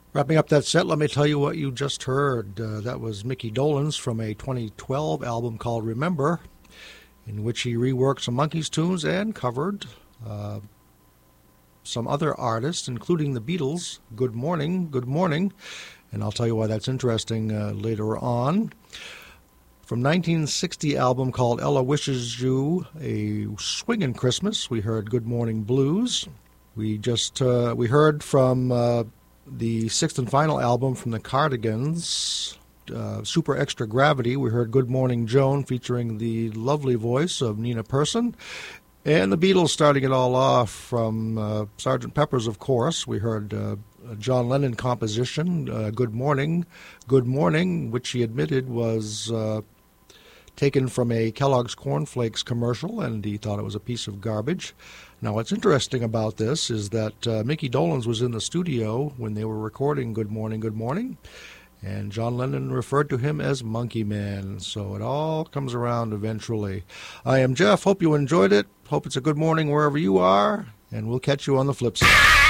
Wrapping up that set, let me tell you what you just heard. That was Mickey Dolenz from a 2012 album called Remember, in which he reworked some Monkees tunes and covered some other artists, including the Beatles. Good Morning, Good Morning. And I'll tell you why that's interesting later on. From 1960 album called Ella Wishes You a Swingin' Christmas, we heard Good Morning Blues. We heard from the sixth and final album from the Cardigans, Super Extra Gravity. We heard Good Morning Joan, featuring the lovely voice of Nina Persson. And the Beatles starting it all off from Sgt. Pepper's, of course. We heard a John Lennon composition, Good Morning, Good Morning, which he admitted was taken from a Kellogg's Corn Flakes commercial, and he thought it was a piece of garbage. Now, what's interesting about this is that Mickey Dolenz was in the studio when they were recording Good Morning, Good Morning, and John Lennon referred to him as Monkey Man, so it all comes around eventually. I am Jeff. Hope you enjoyed it. Hope it's a good morning wherever you are, and we'll catch you on the flip side.